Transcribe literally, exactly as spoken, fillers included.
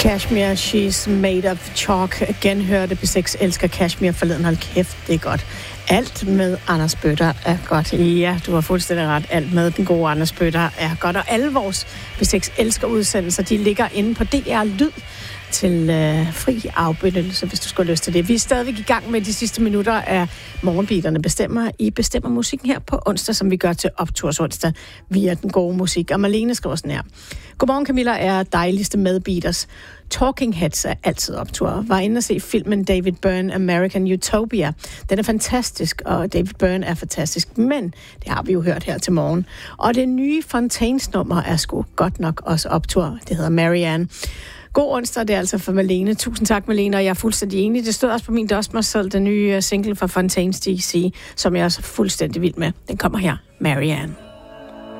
Kashmir, She's Made of Chalk. Genhørte P seks elsker Kashmir forleden. Hold kæft, det er godt. Alt med Anders Bøtter er godt. Ja, du har fuldstændig ret. Alt med den gode Anders Bøtter er godt. Og alle vores P seks elsker udsendelser, de ligger inde på D R Lyd til øh, fri afbenyttelse, hvis du skulle have lyst til det. Vi er stadigvæk i gang med de sidste minutter af Morgenbeaterne bestemmer. I bestemmer musikken her på onsdag, som vi gør til opturs onsdag via den gode musik. Og Marlene skriver sådan her. Godmorgen Camilla, er dejligste medbeaters. Talking Heads er altid optur. Var inde at se filmen David Byrne, American Utopia. Den er fantastisk, og David Byrne er fantastisk, men det har vi jo hørt her til morgen. Og det nye Fontaines nummer er sgu godt nok også optur. Det hedder Marianne. God onsdag, det er altså for Malene. Tusind tak, Malene, og jeg er fuldstændig enig. Det stod også på min Dustmas selv, den nye single fra Fontaines D C, som jeg er også fuldstændig vild med. Den kommer her, Marianne.